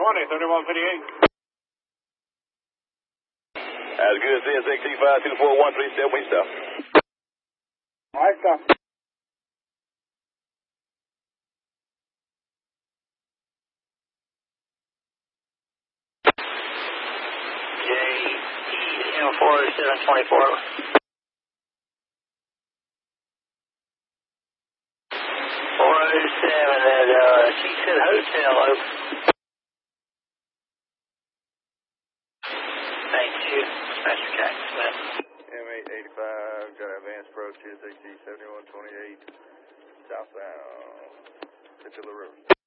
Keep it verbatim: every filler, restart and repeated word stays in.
twenty, thirty-one fifty-eight. As good as this, X T five two four one three seven, we stop. All right, stop. J E M four oh seven twenty-four. four oh seven at uh, she said hotel over. Thank you, Master Jack Smith. M eight eighty-five, got advanced approach, X T seventy-one twenty-eight, southbound, Pittsburgh River.